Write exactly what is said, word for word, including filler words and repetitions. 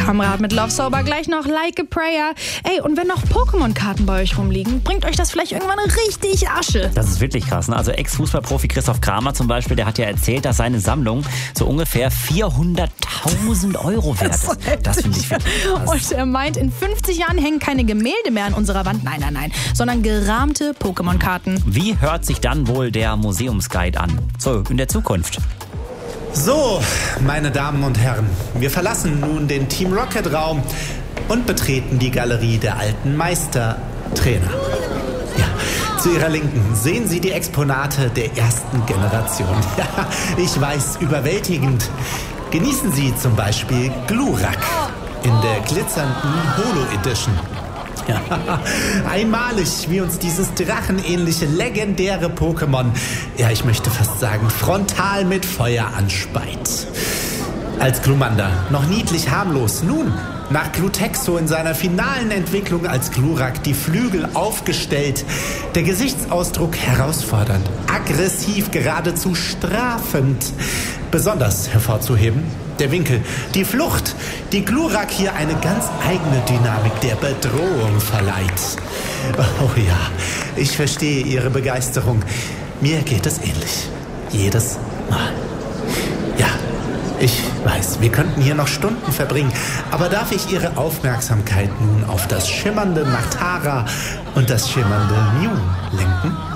Kamerad mit Love Sober, gleich noch Like a Prayer. Ey, und wenn noch Pokémon-Karten bei euch rumliegen, bringt euch das vielleicht irgendwann richtig Asche. Das ist wirklich krass, ne? Also Ex-Fußballprofi Christoph Kramer zum Beispiel, der hat ja erzählt, dass seine Sammlung so ungefähr vierhunderttausend Euro wert ist. Das finde ich wirklich krass. Und er meint, in fünfzig Jahren hängen keine Gemälde mehr an unserer Wand, nein, nein, nein, sondern gerahmte Pokémon-Karten. Wie hört sich dann wohl der Museumsguide an? So, in der Zukunft. So, meine Damen und Herren, wir verlassen nun den Team Rocket-Raum und betreten die Galerie der alten Meistertrainer. Ja, zu Ihrer Linken sehen Sie die Exponate der ersten Generation. Ja, ich weiß, überwältigend. Genießen Sie zum Beispiel Glurak in der glitzernden Holo-Edition. Ja, einmalig, wie uns dieses drachenähnliche, legendäre Pokémon, ja, ich möchte fast sagen, frontal mit Feuer anspeit. Als Glumanda, noch niedlich harmlos, nun, nach Glutexo in seiner finalen Entwicklung als Glurak, die Flügel aufgestellt, der Gesichtsausdruck herausfordernd, aggressiv, geradezu strafend. Besonders hervorzuheben der Winkel, die Flucht, die Glurak hier eine ganz eigene Dynamik der Bedrohung verleiht. Oh ja, ich verstehe Ihre Begeisterung. Mir geht es ähnlich. Jedes Mal. Ja, ich weiß, wir könnten hier noch Stunden verbringen, aber darf ich Ihre Aufmerksamkeit nun auf das schimmernde Nachtara und das schimmernde Mew lenken?